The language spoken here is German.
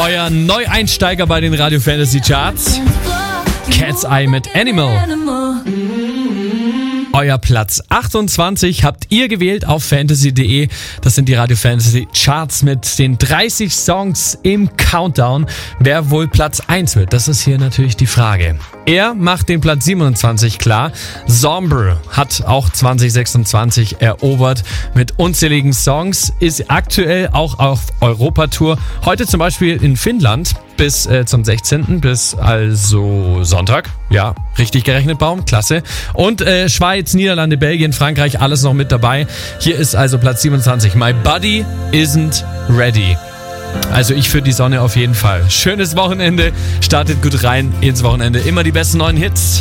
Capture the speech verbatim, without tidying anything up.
euer Neueinsteiger bei den Radio Fantasy Charts. Cat's Eye mit Animal. Euer Platz achtundzwanzig habt ihr gewählt auf fantasy punkt de. Das sind die Radio Fantasy Charts mit den dreißig Songs im Countdown. Wer wohl Platz eins wird, das ist hier natürlich die Frage. Er macht den Platz siebenundzwanzig klar. Zomber hat auch zwanzig sechsundzwanzig erobert mit unzähligen Songs, ist aktuell auch auf Europatour. Heute zum Beispiel in Finnland bis äh, zum sechzehnten bis also Sonntag. Ja, richtig gerechnet, Baum, klasse. Und äh, Schweiz, Niederlande, Belgien, Frankreich, alles noch mit dabei. Hier ist also Platz siebenundzwanzig. My Body Isn't Ready. Also ich für die Sonne auf jeden Fall. Schönes Wochenende, startet gut rein ins Wochenende. Immer die besten neuen Hits.